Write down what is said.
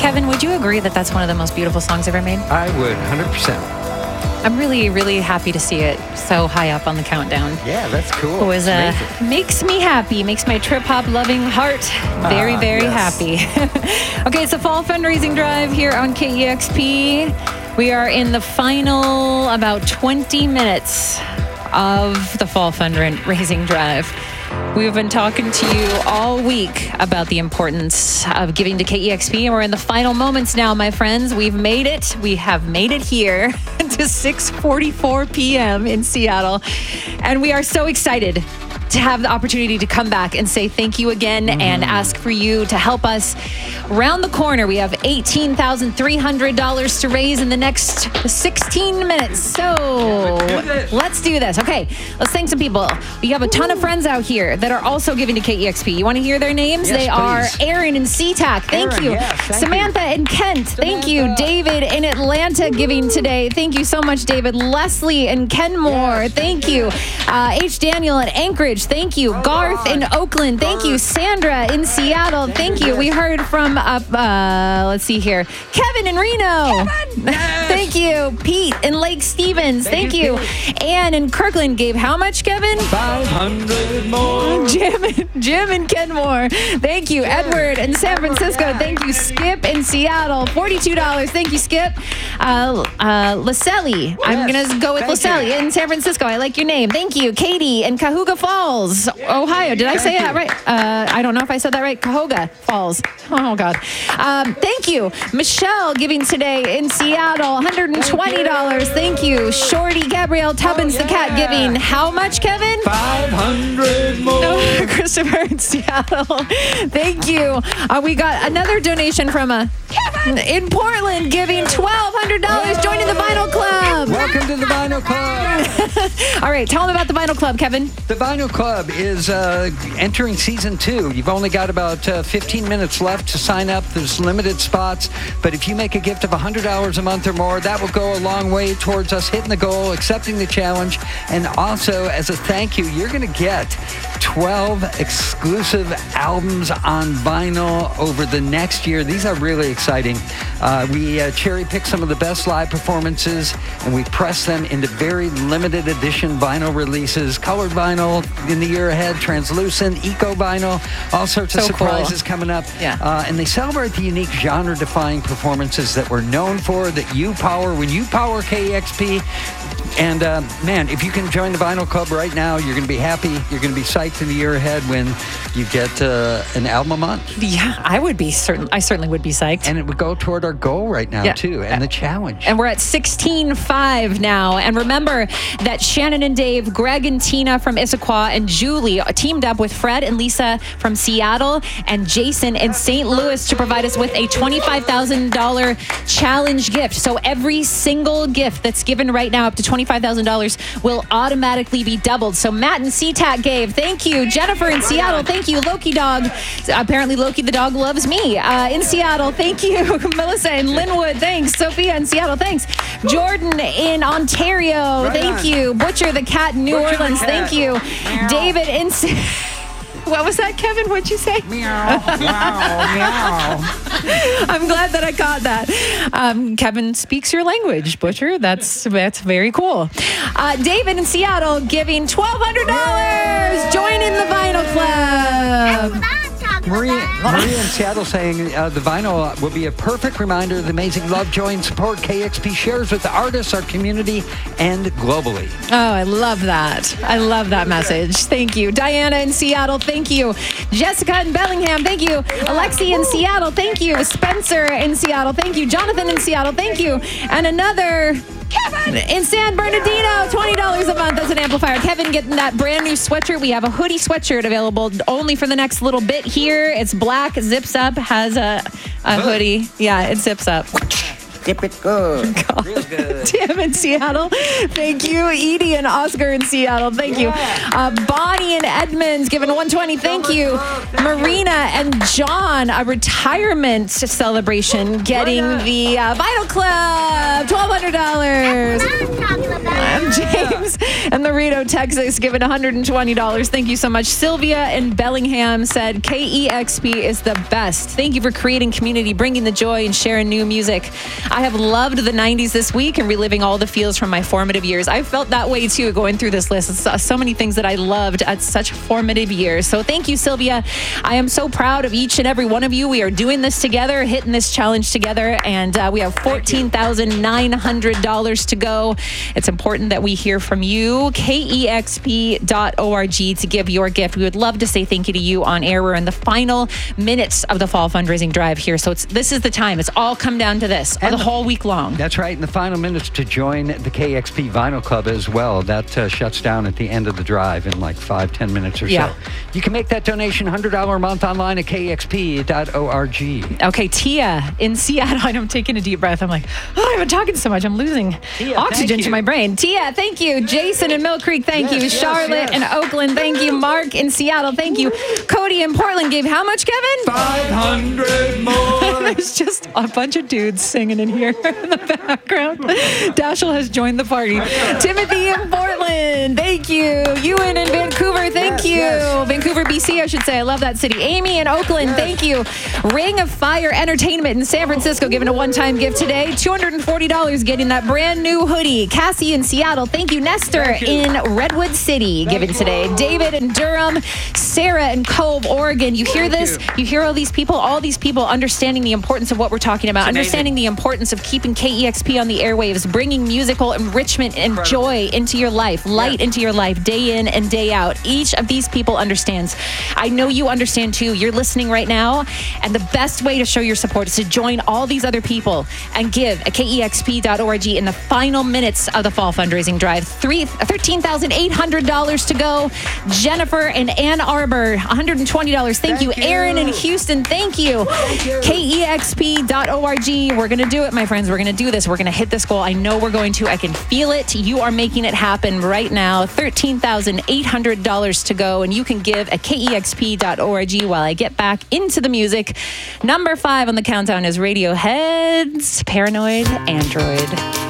Kevin, would you agree that that's one of the most beautiful songs ever made? I would, 100%. I'm really, really happy to see it so high up on the countdown. Yeah, that's cool. It was makes me happy, makes my trip hop loving heart very, very happy. Okay, it's a fall fundraising drive here on KEXP. We are in the final about 20 minutes of the fall fundraising drive. We've been talking to you all week about the importance of giving to KEXP, and we're in the final moments now, my friends. We've made it. We have made it here to 6:44 p.m. in Seattle, and we are so excited to have the opportunity to come back and say thank you again and ask for you to help us round the corner. We have $18,300 to raise in the next 16 minutes. So let's do this. Okay, let's thank some people. We have a ton of friends out here that are also giving to KEXP. You want to hear their names? Yes, they please. are Aaron and SeaTac. Thank Aaron, you. yes, thank Samantha and Kent. Thank you. David in Atlanta giving today. Thank you so much, David. Leslie and Kenmore. Yes, thank you. H. Daniel in Anchorage. Thank you. Garth in Oakland. Thank you. Sandra in Seattle. Thank you. We heard from, let's see here, Kevin in Reno. Yes. Thank you. Pete in Lake Stevens. Thank you. Ann in Kirkland gave how much, Kevin? 500 more. Jim in Kenmore. Thank you. Edward in San Francisco. Thank you. Skip in Seattle. $42. Thank you, Skip. Laselli. I'm going to go with Laselli in San Francisco. I like your name. Thank you. Katie in Cahuga Falls, Ohio. Did I say that right? I don't know if I said that right. Cahoga Falls. Oh, God. Thank you. Michelle giving today in Seattle. $120. Thank you. Shorty Gabrielle Tubbins, the cat, giving how much, Kevin? 500 more. Christopher in Seattle. Thank you. We got another donation from Kevin in Portland giving $1,200, joining the Vinyl Club. Welcome to the Vinyl Club. All right, tell them about the Vinyl Club, Kevin. The Vinyl Club is entering season 2. You've only got about 15 minutes left to sign up. There's limited spots, but if you make a gift of $100 a month or more, that will go a long way towards us hitting the goal, accepting the challenge, and also as a thank you, you're going to get 12 exclusive albums on vinyl over the next year. These are really exciting. We cherry pick some of the best live performances, and we press them into very limited edition vinyl releases, colored vinyl in the year ahead, translucent, eco vinyl, all sorts of surprises coming up. Yeah. And they celebrate the unique genre-defying performances that we're known for, that you power when you power KEXP. And man, if you can join the Vinyl Club right now, you're going to be happy. You're going to be psyched in the year ahead when you get an album a month. Yeah, I certainly would be psyched. And it would go toward our goal right now, too, and the challenge. And we're at 16.5 now. And remember that Shannon and Dave, Greg and Tina from Issaquah, and Julie teamed up with Fred and Lisa from Seattle and Jason in St. Louis to provide us with a $25,000 challenge gift. So every single gift that's given right now up to $25,000 will automatically be doubled. So Matt and SeaTac gave. Thank you. Jennifer in Seattle. Thank you. Loki Dog. Apparently Loki the dog loves me. In Seattle. Thank you. Melissa in Linwood. Thanks. Sophia in Seattle. Thanks. Jordan in Ontario. Thank you. Butcher the cat in New Orleans. Thank you. David in... What was that, Kevin? What'd you say? Meow, meow, meow. I'm glad that I caught that. Kevin speaks your language, Butcher. That's very cool. David in Seattle giving $1,200. Join in the Vinyl Club. Maria in Seattle saying the vinyl will be a perfect reminder of the amazing love, joy, and support KEXP shares with the artists, our community, and globally. Oh, I love that. I love that message. Thank you. Diana in Seattle, thank you. Jessica in Bellingham, thank you. Alexi in Seattle, thank you. Spencer in Seattle, thank you. Jonathan in Seattle, thank you. And another... Kevin in San Bernardino, $20 a month as an amplifier. Kevin getting that brand new sweatshirt. We have a hoodie sweatshirt available only for the next little bit here. It's black, zips up, has a hoodie. Yeah, it zips up. Dip it good. Real good. Tim in Seattle. Thank you. Edie and Oscar in Seattle. Thank you. Bonnie in Edmonds giving 120. Thank you. Marina and John, a retirement celebration, getting the Vital Club, $1,200. James and Laredo, Texas, giving $120. Thank you so much. Sylvia in Bellingham said, KEXP is the best. Thank you for creating community, bringing the joy, and sharing new music. I have loved the 90s this week and reliving all the feels from my formative years. I felt that way too going through this list. It's so many things that I loved at such formative years. So thank you, Sylvia. I am so proud of each and every one of you. We are doing this together, hitting this challenge together, and we have $14,900 to go. It's important that we hear from you. KEXP.org to give your gift. We would love to say thank you to you on air. We're in the final minutes of the fall fundraising drive here. So this is the time. It's all come down to this the whole week long. That's right. In the final minutes to join the KEXP Vinyl Club as well. That shuts down at the end of the drive in like 5-10 minutes or so. You can make that donation $100 a month online at KEXP.org. Okay, Tia in Seattle. I'm taking a deep breath. I'm like, I've been talking so much. I'm losing oxygen to my brain. Tia, thank you. Jason in Mill Creek, thank you. Charlotte in Oakland, thank you. Mark in Seattle, thank you. Cody in Portland gave how much, Kevin? 500 more. There's just a bunch of dudes singing in here in the background. Dashel has joined the party. Timothy in Portland, thank you. Ewan in Vancouver, thank you. Vancouver, BC, I should say. I love that city. Amy in Oakland, thank you. Ring of Fire Entertainment in San Francisco giving a one-time gift today. $240 getting that brand new hoodie. Cassie in Seattle, thank you. Nestor in Redwood City giving today. David in Durham. Sarah in Cove, Oregon. You hear this? You hear all these people understanding the importance of what we're talking about, understanding the importance of keeping KEXP on the airwaves, bringing musical enrichment and joy into your life, light into your life, day in and day out. Each of these people understands. I know you understand too. You're listening right now, and the best way to show your support is to join all these other people and give at KEXP.org in the final minutes of the fall fundraising drive. $13,800 to go. Jennifer in Ann Arbor, $120. Thank you. Aaron in Houston, thank you. KEXP.org. We're going to do it, my friends. We're going to do this. We're going to hit this goal. I know we're going to. I can feel it. You are making it happen right now. $13,800 to go, and you can give at KEXP.org while I get back into the music. Number 5 on the countdown is Radiohead's Paranoid Android.